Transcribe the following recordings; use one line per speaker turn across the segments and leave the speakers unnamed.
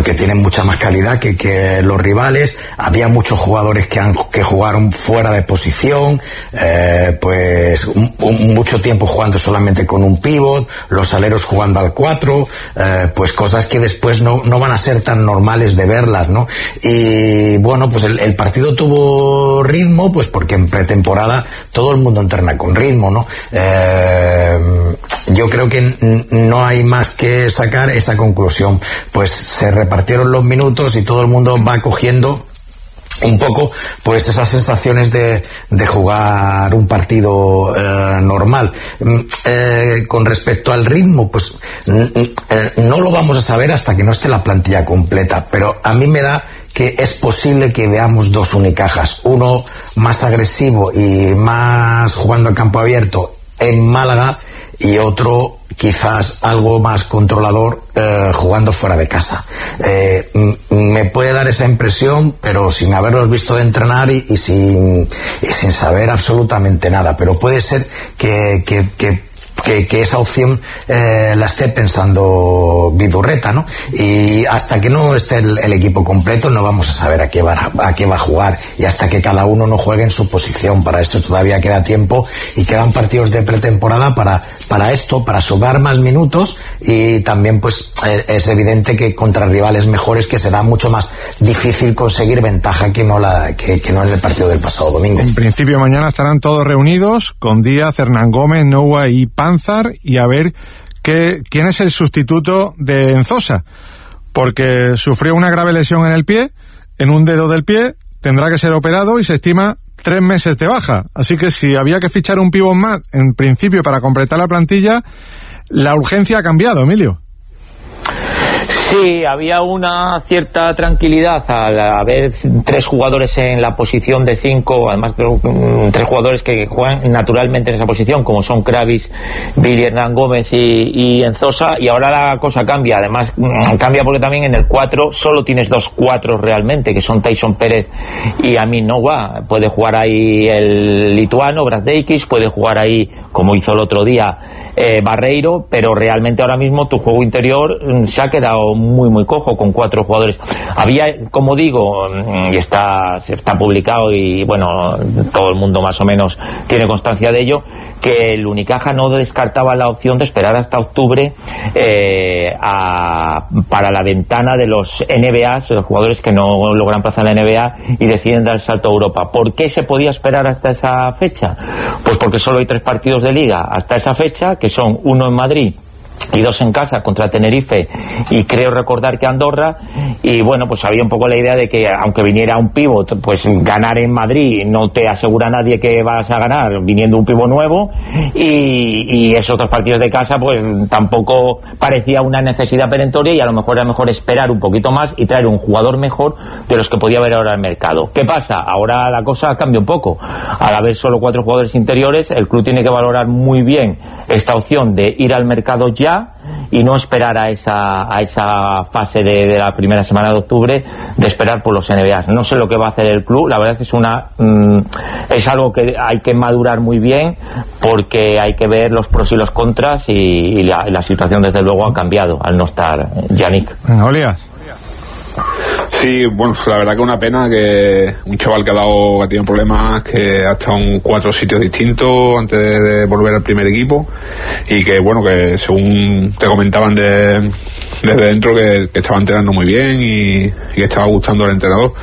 porque tienen mucha más calidad que los rivales. Había muchos jugadores que jugaron fuera de posición, pues mucho tiempo jugando solamente con un pívot, los aleros jugando al 4, pues cosas que después no van a ser tan normales de verlas, ¿no? Y bueno, pues el partido tuvo ritmo, pues porque en pretemporada todo el mundo entrena con ritmo, ¿no? Yo creo que no hay más que sacar esa conclusión. Pues se repartieron los minutos y todo el mundo va cogiendo un poco pues esas sensaciones de jugar un partido normal. Con respecto al ritmo, pues no lo vamos a saber hasta que no esté la plantilla completa, pero a mí me da que es posible que veamos dos Unicajas, uno más agresivo y más jugando a campo abierto en Málaga y otro quizás algo más controlador jugando fuera de casa. Me puede dar esa impresión, pero sin haberlos visto de entrenar y sin saber absolutamente nada, pero puede ser que esa opción la esté pensando Vidurreta, ¿no? Y hasta que no esté el equipo completo no vamos a saber a qué va a jugar, y hasta que cada uno no juegue en su posición. Para esto todavía queda tiempo y quedan partidos de pretemporada para esto, para sumar más minutos, y también pues es evidente que contra rivales mejores que será mucho más difícil conseguir ventaja que no en el partido del pasado domingo.
En principio mañana estarán todos reunidos con Díaz, Hernán Gómez, Noua y Panzar, y a ver quién es el sustituto de Enzosa, porque sufrió una grave lesión en el pie, en un dedo del pie, tendrá que ser operado y se estima 3 meses de baja. Así que si había que fichar un pívot más, en principio para completar la plantilla, la urgencia ha cambiado, Emilio.
Sí, había una cierta tranquilidad al haber 3 jugadores en la posición de 5, además 3 jugadores que juegan naturalmente en esa posición, como son Kravis, Billy, Hernán Gómez y Enzosa, y ahora la cosa cambia. Además cambia porque también en el 4 solo tienes 2 4 realmente, que son Tyson Pérez y Amin Noua. Puede jugar ahí el lituano Brazdeikis, puede jugar ahí, como hizo el otro día, Barreiro, pero realmente ahora mismo tu juego interior se ha quedado muy cojo con 4 jugadores. Había, como digo, y está publicado y bueno, todo el mundo más o menos tiene constancia de ello, que el Unicaja no descartaba la opción de esperar hasta octubre para la ventana de los NBA, los jugadores que no logran plaza en la NBA y deciden dar el salto a Europa. ¿Por qué se podía esperar hasta esa fecha? Pues porque solo hay 3 partidos de liga hasta esa fecha, que son 1 en Madrid y 2 en casa contra Tenerife y creo recordar que Andorra, y bueno, pues había un poco la idea de que aunque viniera un pívot, pues ganar en Madrid no te asegura nadie que vas a ganar viniendo un pívot nuevo, y esos 2 partidos de casa pues tampoco parecía una necesidad perentoria, y a lo mejor era mejor esperar un poquito más y traer un jugador mejor de los que podía haber ahora en el mercado. ¿Qué pasa? Ahora la cosa cambia un poco. Al haber solo 4 jugadores interiores, el club tiene que valorar muy bien esta opción de ir al mercado ya y no esperar a esa fase de la primera semana de octubre, de esperar por los NBA. No sé lo que va a hacer el club, la verdad es que es algo que hay que madurar muy bien, porque hay que ver los pros y los contras, y la situación desde luego ha cambiado al no estar Yannick.
Olías.
Sí, bueno, la verdad que una pena que un chaval que ha tenido problemas, que ha estado en 4 sitios distintos antes de volver al primer equipo, y que bueno, que según te comentaban desde dentro que estaba entrenando muy bien y que estaba gustando al entrenador,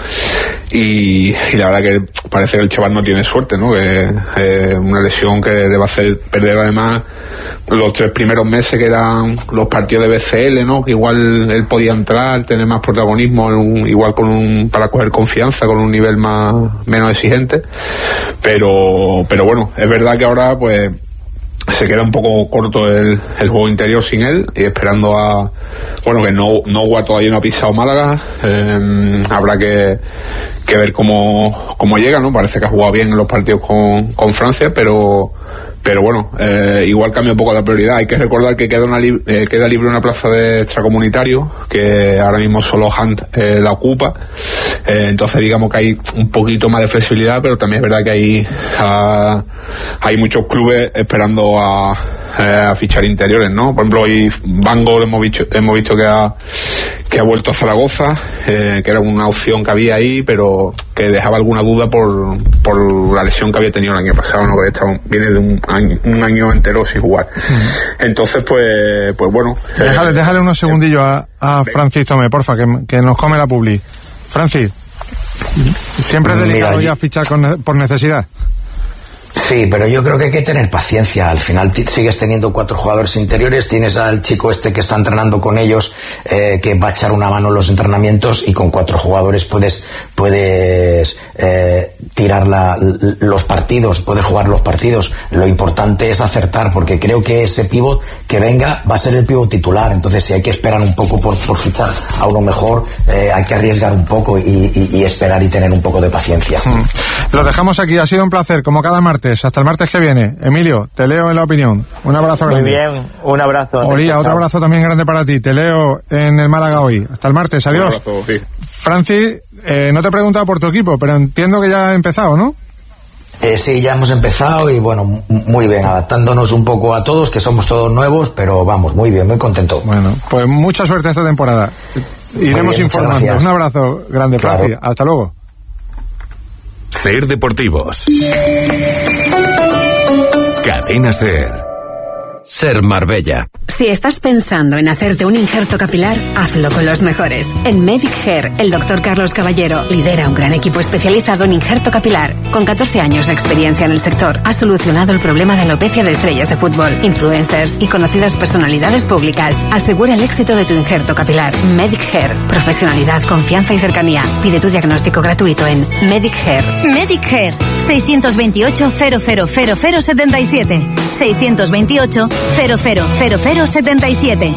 y la verdad que parece que el chaval no tiene suerte, ¿no? Que una lesión que le va a hacer perder además los 3 primeros meses que eran los partidos de BCL, ¿no? Que igual él podía entrar, tener más protagonismo, igual para coger confianza, con un nivel menos exigente, pero bueno, es verdad que ahora pues se queda un poco corto el juego interior sin él, y esperando que Noua todavía no ha pisado Málaga. Habrá que ver cómo llega, ¿no? Parece que ha jugado bien en los partidos con Francia, pero bueno, igual cambia un poco la prioridad. Hay que recordar que queda libre una plaza de extracomunitario, que ahora mismo solo Hunt la ocupa, entonces digamos que hay un poquito más de flexibilidad, pero también es verdad que hay muchos clubes esperando a fichar interiores, ¿no? Por ejemplo, hoy Van Gogh hemos visto que ha vuelto a Zaragoza, que era una opción que había ahí, pero que dejaba alguna duda por la lesión que había tenido el año pasado, ¿no? Que viene de un año entero sin jugar. Entonces, pues bueno.
Déjale unos segundillos a Francis Tomé, porfa, que nos come la publi. Francis, ¿siempre es delicado ya fichar por necesidad?
Sí, pero yo creo que hay que tener paciencia. Al final sigues teniendo 4 jugadores interiores, tienes al chico este que está entrenando con ellos, que va a echar una mano en los entrenamientos, y con 4 jugadores puedes tirar los partidos, puedes jugar los partidos. Lo importante es acertar, porque creo que ese pívot que venga va a ser el pívot titular. Entonces, si hay que esperar un poco por fichar a uno mejor, hay que arriesgar un poco y esperar y tener un poco de paciencia.
Lo dejamos aquí, ha sido un placer, como cada martes. Hasta el martes que viene. Emilio, te leo en La Opinión. Un abrazo grande.
Muy bien, un abrazo.
Olía, otro abrazo también grande para ti. Te leo en el Málaga hoy. Hasta el martes, adiós.
Un abrazo, sí.
Francis, no te he preguntado por tu equipo, pero entiendo que ya ha empezado, ¿no?
Sí, ya hemos empezado y bueno, muy bien, adaptándonos un poco a todos, que somos todos nuevos, pero vamos, muy bien, muy contento.
Bueno, pues mucha suerte esta temporada. Iremos informando. Un abrazo grande, claro. Francis. Hasta luego.
Ser Deportivos. Cadena Ser. Ser Marbella.
Si estás pensando en hacerte un injerto capilar, hazlo con los mejores. En Medic Hair, el Dr. Carlos Caballero lidera un gran equipo especializado en injerto capilar. Con 14 años de experiencia en el sector, ha solucionado el problema de alopecia de estrellas de fútbol, influencers y conocidas personalidades públicas. Asegura el éxito de tu injerto capilar. Medic Hair. Profesionalidad, confianza y cercanía. Pide tu diagnóstico gratuito en Medic Hair.
Medic Hair. 628 000077. 628 000077.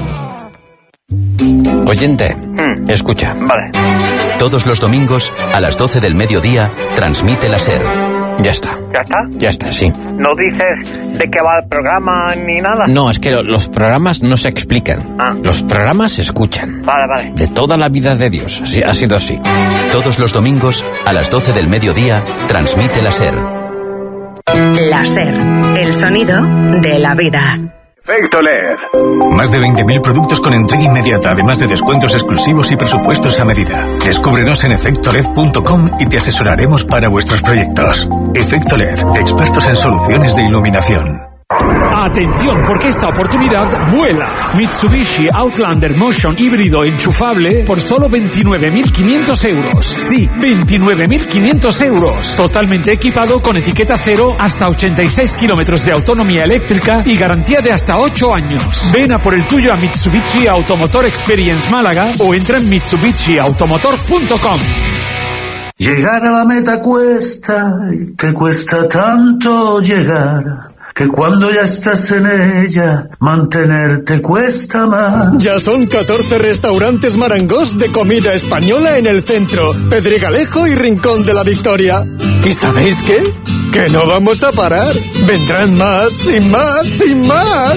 Oyente, escucha.
Vale.
Todos los domingos, a las 12 del mediodía, transmite la SER. Ya está.
¿Ya está?
Ya está, sí.
¿No dices de qué va el programa ni nada?
No, es que los programas no se explican. Los programas se escuchan.
Vale.
De toda la vida de Dios. Así, ha sido así. Todos los domingos, a las 12 del mediodía, transmite la SER.
La SER. El sonido de la vida.
Efecto LED. Más de 20.000 productos con entrega inmediata, además de descuentos exclusivos y presupuestos a medida. Descúbrenos en efectoled.com y te asesoraremos para vuestros proyectos. Efecto LED, expertos en soluciones de iluminación.
Atención, porque esta oportunidad vuela. Mitsubishi Outlander Motion híbrido enchufable por solo 29.500 euros. Sí, 29.500 euros. Totalmente equipado con etiqueta cero, hasta 86 kilómetros de autonomía eléctrica y garantía de hasta 8 años. Ven a por el tuyo a Mitsubishi Automotor Experience Málaga o entra en mitsubishiautomotor.com.
Llegar a la meta cuesta y te cuesta tanto llegar, que cuando ya estás en ella, mantenerte cuesta más.
Ya son 14 restaurantes Marangos de comida española en el centro, Pedregalejo y Rincón de la Victoria. ¿Y sabéis qué? Que no vamos a parar. Vendrán más y más y más.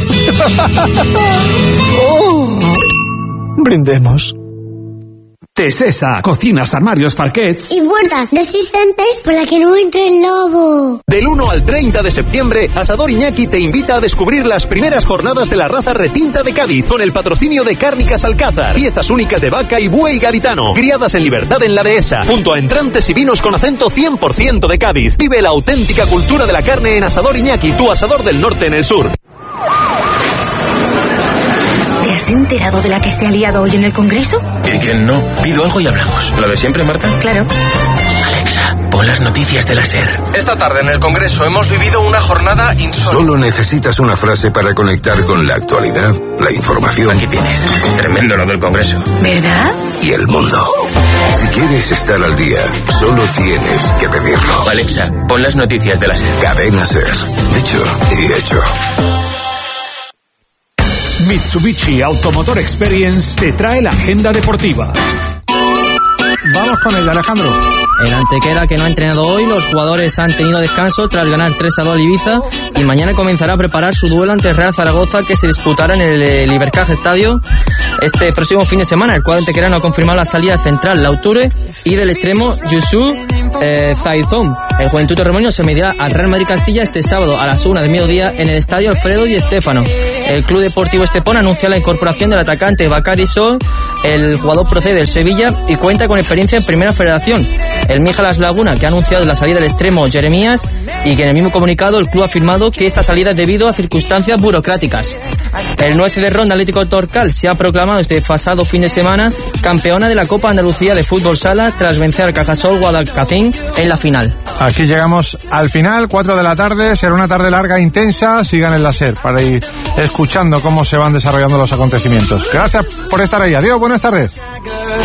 Oh. Brindemos.
Tesesa, cocinas, armarios, parquets
y puertas resistentes para que no entre el lobo.
Del 1 al 30 de septiembre, Asador Iñaki te invita a descubrir las primeras jornadas de la raza retinta de Cádiz, con el patrocinio de Cárnicas Alcázar, piezas únicas de vaca y buey gaditano, criadas en libertad en la dehesa, junto a entrantes y vinos con acento 100% de Cádiz. Vive la auténtica cultura de la carne en Asador Iñaki, tu asador del norte en el sur.
¿Te has enterado de la que se ha liado hoy en el Congreso?
¿Y quién no? Pido algo y hablamos. ¿Lo de siempre, Marta?
Claro.
Alexa, pon las noticias de la SER.
Esta tarde en el Congreso hemos vivido una jornada insólita.
Solo necesitas una frase para conectar con la actualidad, la información.
Aquí tienes. Tremendo lo del Congreso.
¿Verdad?
Y el mundo. Si quieres estar al día, solo tienes que pedirlo.
Alexa, pon las noticias de la SER.
Cadena SER. Dicho y hecho.
Mitsubishi Automotor Experience te trae la agenda deportiva.
Vamos con ella, Alejandro.
El Antequera, que no ha entrenado hoy, los jugadores han tenido descanso tras ganar 3-2 al Ibiza y mañana comenzará a preparar su duelo ante el Real Zaragoza, que se disputará en el Ibercaja Estadio Este próximo fin de semana el cuadro antequerano ha confirmado la salida del central Lauture y del extremo Yusu Zaizón. El Juventud Torremoño se medirá al Real Madrid Castilla este sábado a las 1 del mediodía en el estadio Alfredo Di Stéfano. El Club Deportivo Estepona anuncia la incorporación del atacante Bakary Sow. El jugador procede del Sevilla y cuenta con experiencia en Primera Federación. El Mijalas Laguna, que ha anunciado la salida del extremo Jeremías, y que en el mismo comunicado el club ha afirmado que esta salida es debido a circunstancias burocráticas. El 9 de Ronda Atlético Torcal se ha proclamado este pasado fin de semana campeona de la Copa Andalucía de Fútbol Sala tras vencer al Cajasol Guadalcacín en la final.
Aquí llegamos al final, 4 de la tarde, será una tarde larga e intensa. Sigan en la SER para ir escuchando cómo se van desarrollando los acontecimientos. Gracias por estar ahí, adiós, buenas tardes.